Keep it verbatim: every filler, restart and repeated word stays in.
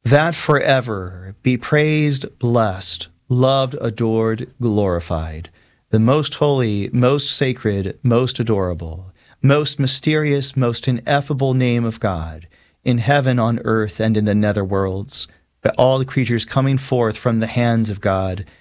that forever be praised, blessed, loved, adored, glorified, the most holy, most sacred, most adorable, most mysterious, most ineffable name of God, in heaven, on earth, and in the nether worlds, by all the creatures coming forth from the hands of God,